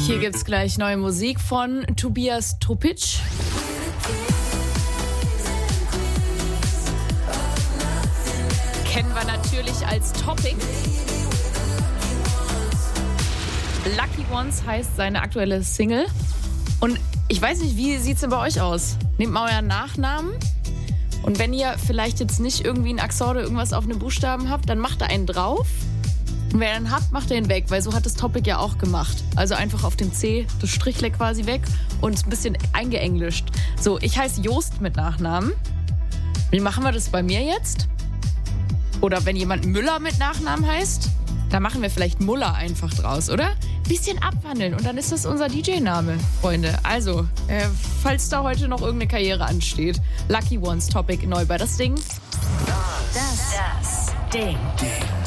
Hier gibt's gleich neue Musik von Tobias Topic. Kennen wir natürlich als Topic. Lucky Ones heißt seine aktuelle Single. Und ich weiß nicht, wie sieht's denn bei euch aus? Nehmt mal euren Nachnamen. Und wenn ihr vielleicht jetzt nicht irgendwie ein Akzent oder irgendwas auf einem Buchstaben habt, dann macht da einen drauf. Und wenn ihr einen habt, macht ihr ihn weg, weil so hat das Topic ja auch gemacht. Also einfach auf dem C das Strichleck quasi weg und ein bisschen eingeenglischt. So, ich heiße Jost mit Nachnamen. Wie machen wir das bei mir jetzt? Oder wenn jemand Müller mit Nachnamen heißt, da machen wir vielleicht Muller einfach draus, oder? Bisschen abwandeln und dann ist das unser DJ-Name, Freunde. Also, falls da heute noch irgendeine Karriere ansteht, Lucky Ones Topic neu bei das Ding. Das Ding.